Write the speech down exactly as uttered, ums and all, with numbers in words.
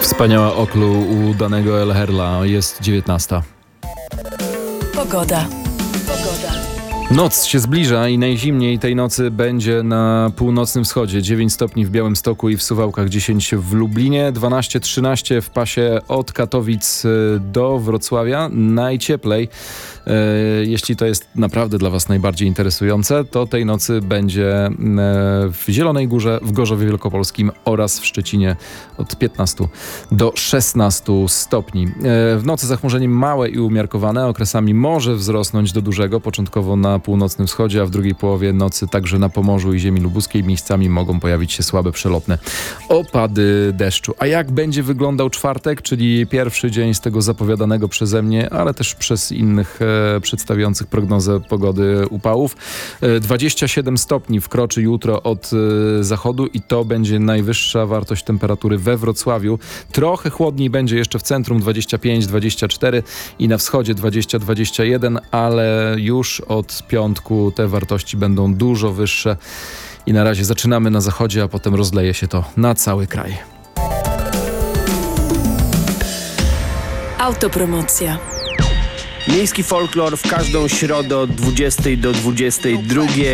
Wspaniała oklu u danego El Herla. Jest dziewiętnasta. Pogoda. Pogoda. Noc się zbliża i najzimniej tej nocy będzie na północnym wschodzie. dziewięć stopni w Białymstoku i w Suwałkach, dziesięć w Lublinie, dwanaście trzynaście w pasie od Katowic do Wrocławia. Najcieplej, e, jeśli to jest naprawdę dla Was najbardziej interesujące, to tej nocy będzie e, w Zielonej Górze, w Gorzowie Wielkopolskim oraz w Szczecinie od piętnastu do szesnastu stopni. E, w nocy zachmurzenie małe i umiarkowane, okresami może wzrosnąć do dużego, początkowo na północnym wschodzie, a w drugiej połowie nocy także na Pomorzu i ziemi lubuskiej miejscami mogą pojawić się słabe przelotne opady deszczu. A jak będzie wyglądał czwartek, czyli pierwszy dzień z tego zapowiadanego przeze mnie, ale też przez innych e, przedstawiających prognozę pogody upałów. E, dwadzieścia siedem stopni wkroczy jutro od e, zachodu i to będzie najwyższa wartość temperatury we Wrocławiu. Trochę chłodniej będzie jeszcze w centrum, dwadzieścia pięć dwadzieścia cztery i na wschodzie dwadzieścia dwadzieścia jeden, ale już od piątku te wartości będą dużo wyższe i na razie zaczynamy na zachodzie, a potem rozleje się to na cały kraj. Autopromocja. Miejski folklor w każdą środę od dwudziestej do dwudziestej drugiej.